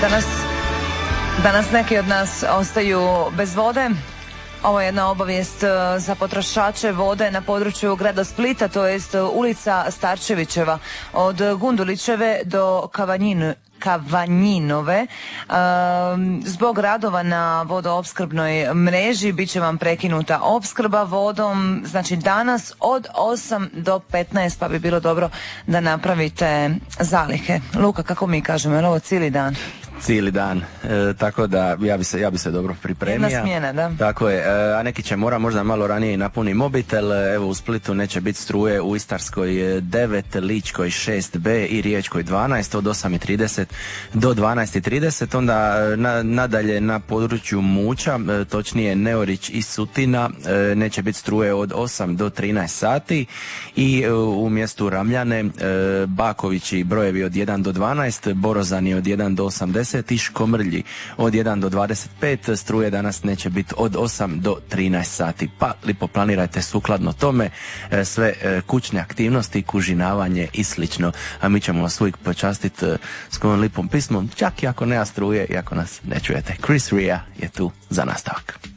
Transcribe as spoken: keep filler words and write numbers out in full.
Danas, danas neki od nas ostaju bez vode. Ovo je jedna obavijest za potrošače vode na području grada Splita, to jest ulica Starčevićeva od Gundulićeve do Kavanjin, Kavanjinove. Um, zbog radova na vodoopskrbnoj mreži bit će vam prekinuta opskrba vodom, znači danas od osam do petnaest, pa bi bilo dobro da napravite zalihe. Luka, kako mi kažemo, je li ovo cijeli dan? Cijeli dan, e, tako da ja bi se, ja bi se dobro pripremio. Jedna smjena, da. Tako je, e, a neki će mora možda malo ranije i napuni mobitel. Evo u Splitu neće biti struje, u Istarskoj devet, Ličkoj šest B i Riječkoj dvanaest od osam i trideset do dvanaest i trideset. Onda na, nadalje na području Muća, e, točnije Neorić i Sutina, e, neće biti struje od osam do trinaest sati i e, u mjestu Ramljane, e, Bakovići brojevi od jedan do dvanaest, Borozani od jedan do osamdeset i Škomrlji od jedan do dvadeset pet. Struje danas neće biti od osam do trinaest sati, pa lipo planirajte sukladno tome sve kućne aktivnosti, kužinavanje i slično, a mi ćemo vas uvijek počastiti s kojom lipom pismom, čak i ako nema struje i ako nas ne čujete. Chris Rea je tu za nastavak.